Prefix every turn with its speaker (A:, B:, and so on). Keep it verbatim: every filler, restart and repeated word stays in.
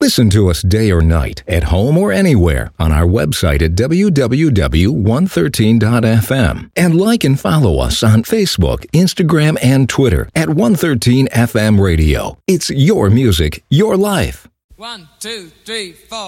A: Listen to us day or night, at home or anywhere, on our website at w w w dot one thirteen dot f m. And like and follow us on Facebook, Instagram, and Twitter at one thirteen F M Radio. It's your music, your life.
B: One, two, three, four.